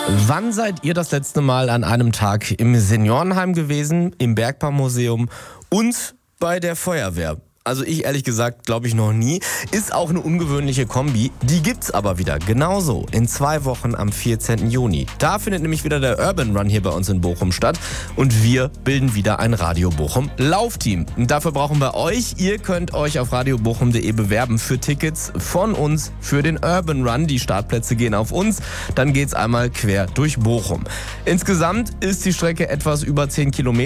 Wann seid ihr das letzte Mal an einem Tag im Seniorenheim gewesen, im Bergbaumuseum und bei der Feuerwehr? Also ich ehrlich gesagt glaube ich noch nie. Ist auch eine ungewöhnliche Kombi. Die gibt's aber wieder. Genauso in 2 Wochen am 14. Juni. Da findet nämlich wieder der Urban Run hier bei uns in Bochum statt. Und wir bilden wieder ein Radio Bochum Laufteam. Und dafür brauchen wir euch. Ihr könnt euch auf radiobochum.de bewerben für Tickets von uns für den Urban Run. Die Startplätze gehen auf uns. Dann geht's einmal quer durch Bochum. Insgesamt ist die Strecke etwas über 10 Kilometer.